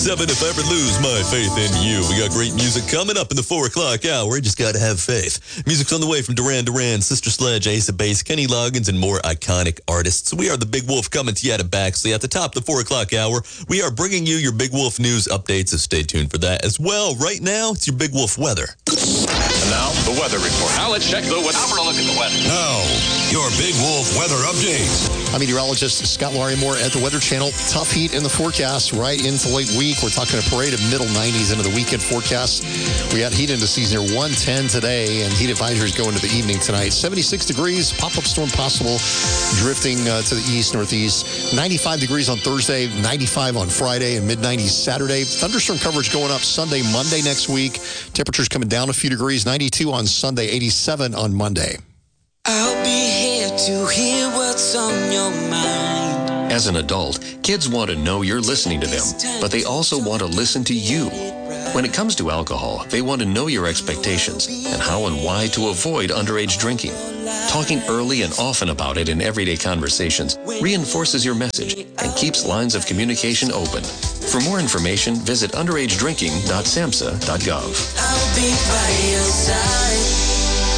7 If I Ever Lose My Faith in You. We got great music coming up in the 4 o'clock hour. You just got to have faith. Music's on the way from Duran Duran, Sister Sledge, Ace of Base, Kenny Loggins, and more iconic artists. We are the Big Wolf coming to you out of Baxley. At the top of the 4 o'clock hour, we are bringing you your Big Wolf news updates, so stay tuned for that as well. Right now, it's your Big Wolf weather. And now, the weather report. Now let's check the weather. Now for a look at the weather. Now, your Big Wolf weather update. I'm meteorologist Scott Larimore at the Weather Channel. Tough heat in the forecast right into late week. We're talking a parade of middle 90s into the weekend forecast. We had heat into season here 110 today, and heat advisories go into the evening tonight. 76 degrees, pop-up storm possible, drifting to the east, northeast. 95 degrees on Thursday, 95 on Friday, and mid-90s Saturday. Thunderstorm coverage going up Sunday, Monday next week. Temperatures coming down a few degrees, 92 on Sunday, 87 on Monday. I'll be here to hear what's on your mind. As an adult, kids want to know you're listening to them, but they also want to listen to you. When it comes to alcohol, they want to know your expectations and how and why to avoid underage drinking. Talking early and often about it in everyday conversations reinforces your message and keeps lines of communication open. For more information, visit underagedrinking.samhsa.gov. I'll be by your side.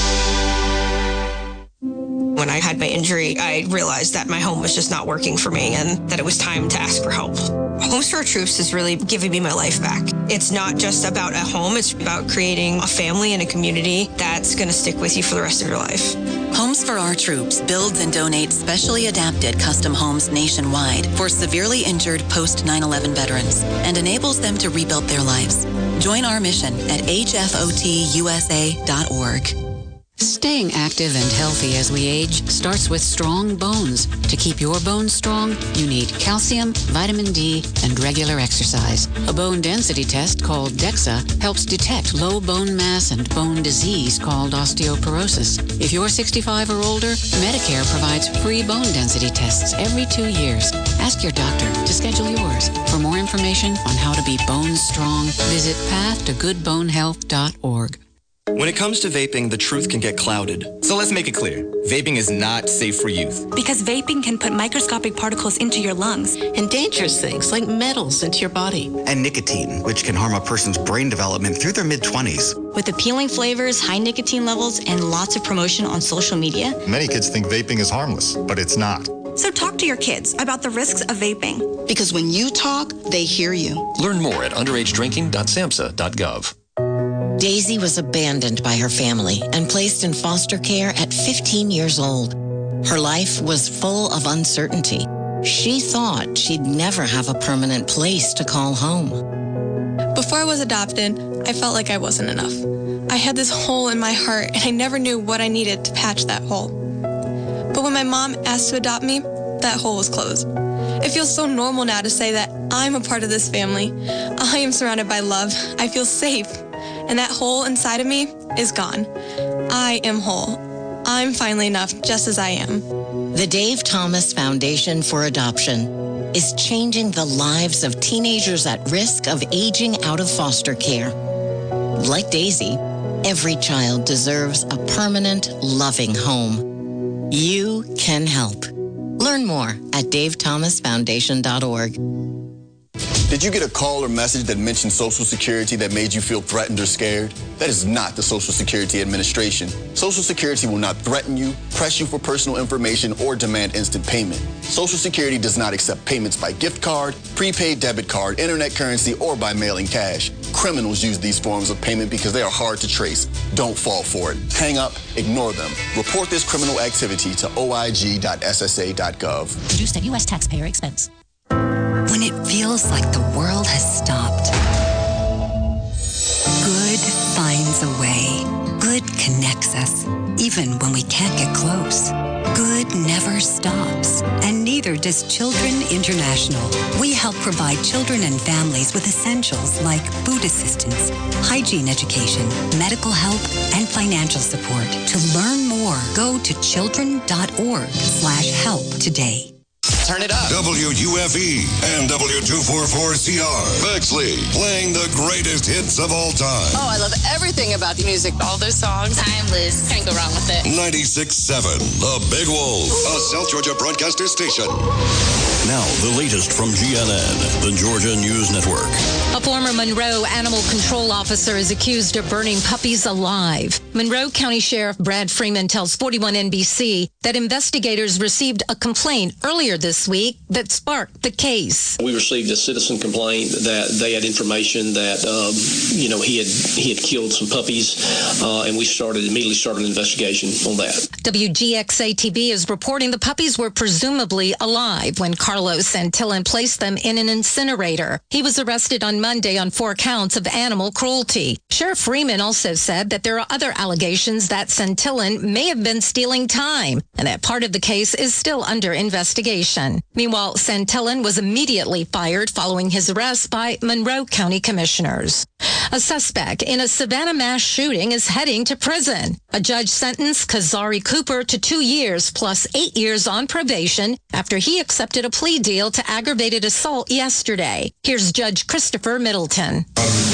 When I had my injury, I realized that my home was just not working for me and that it was time to ask for help. Homes for Our Troops is really giving me my life back. It's not just about a home, it's about creating a family and a community that's going to stick with you for the rest of your life. Homes for Our Troops builds and donates specially adapted custom homes nationwide for severely injured post-9/11 veterans and enables them to rebuild their lives. Join our mission at hfotusa.org. Staying active and healthy as we age starts with strong bones. To keep your bones strong, you need calcium, vitamin D, and regular exercise. A bone density test called DEXA helps detect low bone mass and bone disease called osteoporosis. If you're 65 or older, Medicare provides free bone density tests every 2 years. Ask your doctor to schedule yours. For more information on how to be bone strong, visit pathtogoodbonehealth.org. When it comes to vaping, the truth can get clouded. So let's make it clear. Vaping is not safe for youth. Because vaping can put microscopic particles into your lungs. And dangerous things like metals into your body. And nicotine, which can harm a person's brain development through their mid-20s. With appealing flavors, high nicotine levels, and lots of promotion on social media. Many kids think vaping is harmless, but it's not. So talk to your kids about the risks of vaping. Because when you talk, they hear you. Learn more at underagedrinking.samhsa.gov. Daisy was abandoned by her family and placed in foster care at 15 years old. Her life was full of uncertainty. She thought she'd never have a permanent place to call home. Before I was adopted, I felt like I wasn't enough. I had this hole in my heart, and I never knew what I needed to patch that hole. But when my mom asked to adopt me, that hole was closed. It feels so normal now to say that I'm a part of this family. I am surrounded by love. I feel safe. And that hole inside of me is gone. I am whole. I'm finally enough just as I am. The Dave Thomas Foundation for Adoption is changing the lives of teenagers at risk of aging out of foster care. Like Daisy, every child deserves a permanent, loving home. You can help. Learn more at davethomasfoundation.org. Did you get a call or message that mentioned Social Security that made you feel threatened or scared? That is not the Social Security Administration. Social Security will not threaten you, press you for personal information, or demand instant payment. Social Security does not accept payments by gift card, prepaid debit card, internet currency, or by mailing cash. Criminals use these forms of payment because they are hard to trace. Don't fall for it. Hang up, ignore them. Report this criminal activity to oig.ssa.gov. Produced at U.S. taxpayer expense. When it feels like the world has stopped, good finds a way. Good connects us, even when we can't get close. Good never stops, and neither does Children International. We help provide children and families with essentials like food assistance, hygiene education, medical help, and financial support. To learn more, go to children.org/help today. Turn it up. WUFE and W244CR. Bexley, playing the greatest hits of all time. Oh, I love everything about the music. All those songs. Timeless. Can't go wrong with it. 96.7, The Big Wolf, a South Georgia broadcaster station. Now, the latest from GNN, the Georgia News Network. A former Monroe animal control officer is accused of burning puppies alive. Monroe County Sheriff Brad Freeman tells 41 NBC that investigators received a complaint earlier this week that sparked the case. We received a citizen complaint that they had information that, he had killed some puppies, and we immediately started an investigation on that. WGXA-TV is reporting the puppies were presumably alive when Carlos Santillan placed them in an incinerator. He was arrested on Monday on 4 counts of animal cruelty. Sheriff Freeman also said that there are other allegations that Santillan may have been stealing time and that part of the case is still under investigation. Meanwhile, Santillan was immediately fired following his arrest by Monroe County commissioners. A suspect in a Savannah mass shooting is heading to prison. A judge sentenced Kazari Cooper to 2 years plus 8 years on probation after he accepted a plea deal to aggravated assault yesterday. Here's Judge Christopher Middleton.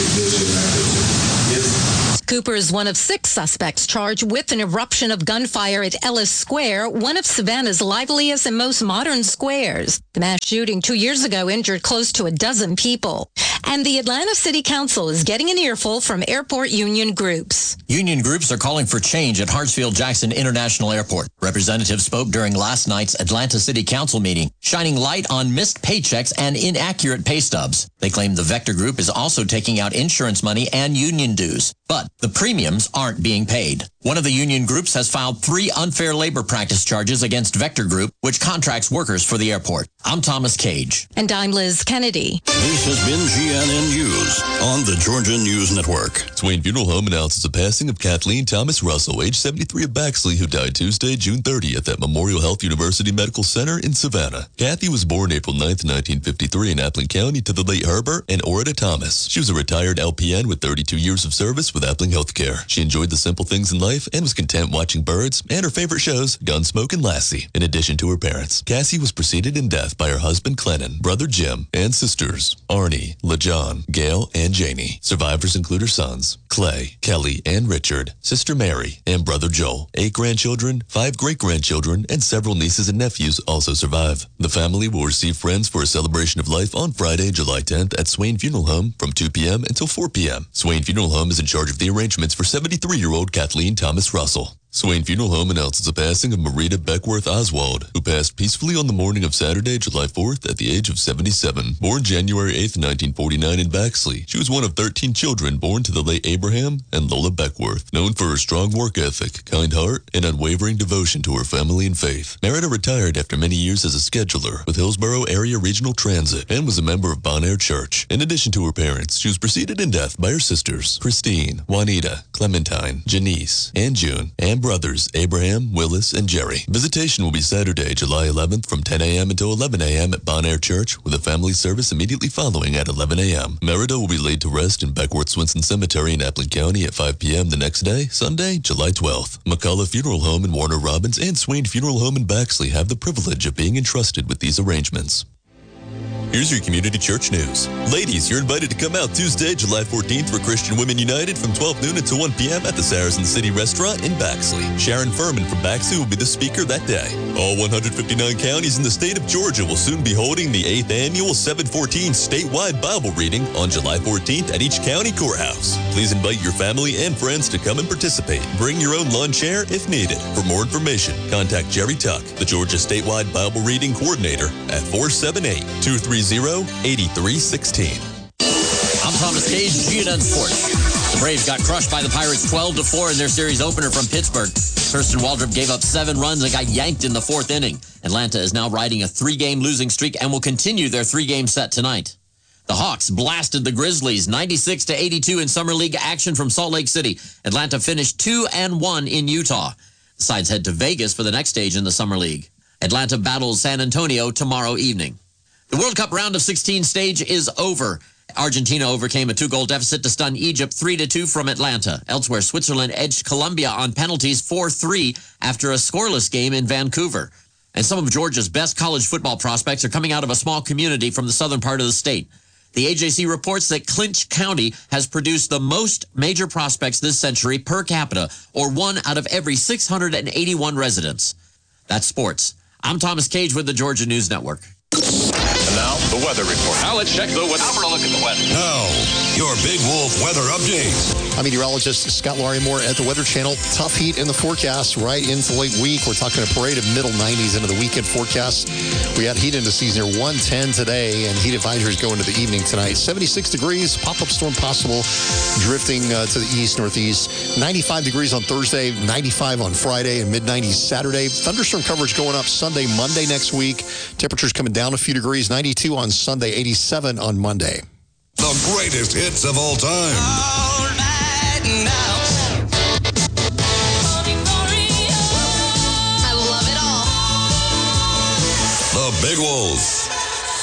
Cooper is one of 6 suspects charged with an eruption of gunfire at Ellis Square, one of Savannah's liveliest and most modern squares. The mass shooting 2 years ago injured close to a dozen people. And the Atlanta City Council is getting an earful from airport union groups. Union groups are calling for change at Hartsfield-Jackson International Airport. Representatives spoke during last night's Atlanta City Council meeting, shining light on missed paychecks and inaccurate pay stubs. They claim the Vector Group is also taking out insurance money and union dues. But the premiums aren't being paid. One of the union groups has filed 3 unfair labor practice charges against Vector Group, which contracts workers for the airport. I'm Thomas Cage. And I'm Liz Kennedy. This has been GNN News on the Georgia News Network. Swain Funeral Home announces the passing of Kathleen Thomas Russell, age 73 of Baxley, who died Tuesday, June 30th at Memorial Health University Medical Center in Savannah. Kathy was born April 9th, 1953 in Appling County to the late Herbert and Orita Thomas. She was a retired LPN with 32 years of service with Appling Healthcare. She enjoyed the simple things in life and was content watching birds and her favorite shows, Gunsmoke and Lassie. In addition to her parents, Cassie was preceded in death by her husband Clennon, brother Jim, and sisters Arnie, LaJohn, Gail, and Janie. Survivors include her sons, Clay, Kelly, and Richard, sister Mary, and brother Joel. 8 grandchildren, 5 great-grandchildren, and several nieces and nephews also survive. The family will receive friends for a celebration of life on Friday, July 10th at Swain Funeral Home from 2 p.m. until 4 p.m. Swain Funeral Home is in charge of the arrangements for 73-year-old Kathleen Thomas Russell. Swain Funeral Home announces the passing of Marita Beckworth Oswald, who passed peacefully on the morning of Saturday, July 4th at the age of 77. Born January 8th, 1949 in Baxley, she was one of 13 children born to the late Abraham and Lola Beckworth. Known for her strong work ethic, kind heart, and unwavering devotion to her family and faith, Marita retired after many years as a scheduler with Hillsborough Area Regional Transit and was a member of Bon Air Church. In addition to her parents, she was preceded in death by her sisters, Christine, Juanita, Clementine, Janice, and June, and brothers Abraham, Willis, and Jerry. Visitation will be Saturday, July 11th from 10 a.m. until 11 a.m. at Bon Air Church, with a family service immediately following at 11 a.m. Merida will be laid to rest in Beckworth Swinson Cemetery in Appling County at 5 p.m. the next day, Sunday, July 12th. McCullough Funeral Home in Warner Robins and Swain Funeral Home in Baxley have the privilege of being entrusted with these arrangements. Here's your community church news. Ladies, you're invited to come out Tuesday, July 14th for Christian Women United from 12 noon until 1 p.m. at the Saracen City Restaurant in Baxley. Sharon Furman from Baxley will be the speaker that day. All 159 counties in the state of Georgia will soon be holding the 8th annual 714 statewide Bible reading on July 14th at each county courthouse. Please invite your family and friends to come and participate. Bring your own lawn chair if needed. For more information, contact Jerry Tuck, the Georgia Statewide Bible Reading Coordinator, at 478-230-8316. I'm Thomas Cage, GNN Sports. The Braves got crushed by the Pirates 12-4 in their series opener from Pittsburgh. Kirsten Waldrop gave up 7 runs and got yanked in the 4th inning. Atlanta is now riding a 3-game losing streak and will continue their 3-game set tonight. The Hawks blasted the Grizzlies 96-82 in Summer League action from Salt Lake City. Atlanta finished 2-1 in Utah. The sides head to Vegas for the next stage in the Summer League. Atlanta battles San Antonio tomorrow evening. The World Cup round of 16 stage is over. Argentina overcame a 2-goal deficit to stun Egypt 3-2 from Atlanta. Elsewhere, Switzerland edged Colombia on penalties 4-3 after a scoreless game in Vancouver. And some of Georgia's best college football prospects are coming out of a small community from the southern part of the state. The AJC reports that Clinch County has produced the most major prospects this century per capita, or 1 out of every 681 residents. That's sports. I'm Thomas Cage with the Georgia News Network. And now, the weather report. Now let's check the weather. Now for a look at the weather. Now, your Big Wolf weather update. I'm meteorologist Scott Larimore at the Weather Channel. Tough heat in the forecast right into late week. We're talking a parade of middle 90s into the weekend forecast. We had heat into season here, 110 today, and heat advisories go into the evening tonight. 76 degrees, pop-up storm possible, drifting to the east, northeast. 95 degrees on Thursday, 95 on Friday, and mid-90s Saturday. Thunderstorm coverage going up Sunday, Monday next week. Temperatures coming down a few degrees, 92 on Sunday, 87 on Monday. The greatest hits of all time. All night now. I love it all. The Big Wolf.